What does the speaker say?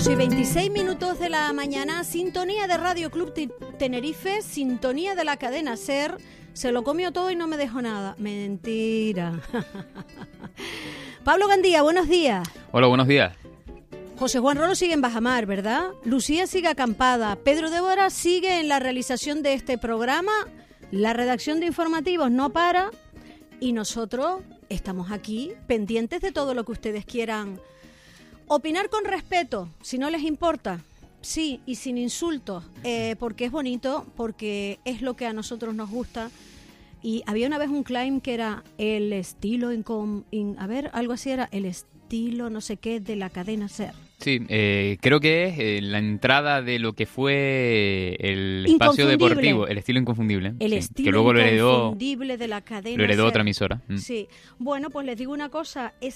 8:26 de la mañana, sintonía de Radio Club Tenerife, sintonía de la cadena SER. Se lo comió todo y no me dejó nada. Mentira. Pablo Gandía, buenos días. Hola, buenos días. José Juan Rolo sigue en Bajamar, ¿verdad? Lucía sigue acampada. Pedro Débora sigue en la realización de este programa. La redacción de informativos no para. Y nosotros estamos aquí pendientes de todo lo que ustedes quieran opinar con respeto, si no les importa, sí, y sin insultos, porque es bonito, porque es lo que a nosotros nos gusta. Y había una vez un claim que era el estilo, algo así era, el estilo no sé qué de la cadena SER. Sí, creo que es la entrada de lo que fue el espacio deportivo, el estilo inconfundible. El estilo que luego inconfundible de la cadena lo heredó SER. Otra emisora. Sí, bueno, pues les digo una cosa,